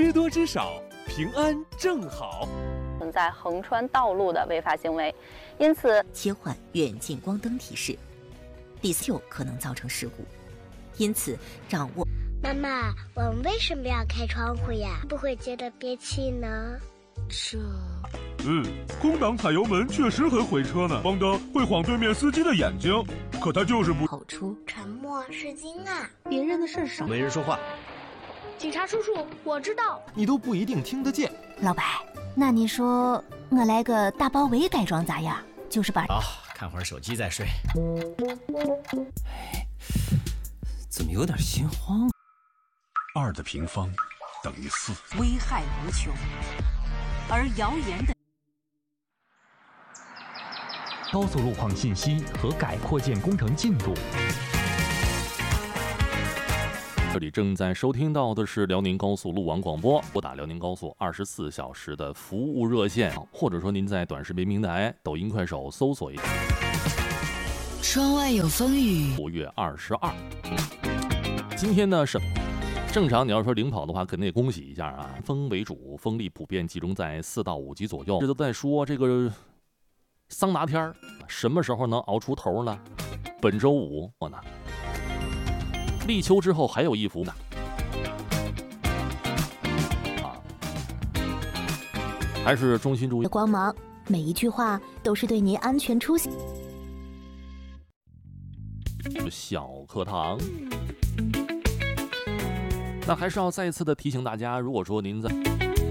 知多知少，平安正好。 存在横穿道路的违法行为，因此切换远近光灯提示，第四就可能造成事故。因此，掌握。 妈妈，我们为什么要开窗户呀？不会觉得憋气呢？ 空挡踩油门确实很毁车呢，咣当会晃对面司机的眼睛，可他就是不好出。 沉默是金啊， 别人的事少， 没人说话。 警察叔叔，我知道。 你都不一定听得见。 老白，那你说我来个大包围改装咋样？就是把看会儿手机再睡。怎么有点心慌 ？2的平方等于4， 危害无穷。而谣言的高速路况信息和改扩建工程进度。 这里正在收听到的是辽宁高速路网广播，拨打辽宁高速24小时的服务热线，或者说您在短视频平台、抖音、快手搜索一下。 窗外有风雨。 5月22，今天呢是正常，你要说领跑的话，肯定得恭喜一下啊！风为主，风力普遍集中在4到5级左右。这都在说这个桑拿天什么时候能熬出头呢？本周5我呢。立秋之后还有一幅呢，还是衷心祝光芒，每一句话都是对您安全出行。 小课堂，那还是要再一次的提醒大家，如果说您在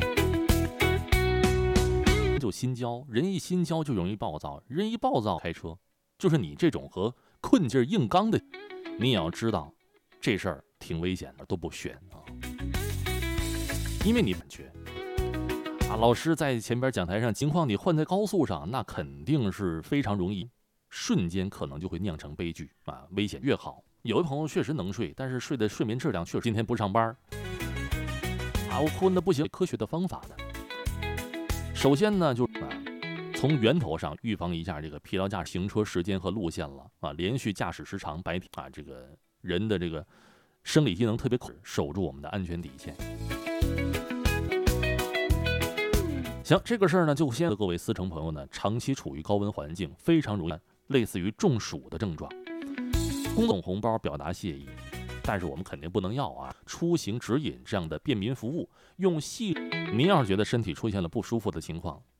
就心焦，人一心焦就容易暴躁，人一暴躁开车，就是你这种和困劲硬刚的，你也要知道。这事儿挺危险的，都不选啊！因为你感觉老师在前边讲台上，情况你换在高速上，那肯定是非常容易，瞬间可能就会酿成悲剧啊！危险越好。有的朋友确实能睡，但是睡的睡眠质量确实今天不上班我困的不行，科学的方法的。首先呢，就是从源头上预防一下这个疲劳驾驶行车时间和路线了连续驾驶时长，白天这个。人的这个生理机能特别快，守住我们的安全底线。行，这个事儿呢，就先各位司乘朋友呢，长期处于高温环境，非常容易类似于中暑的症状。公送红包表达谢意，但是我们肯定不能要出行指引这样的便民服务，用您要是觉得身体出现了不舒服的情况，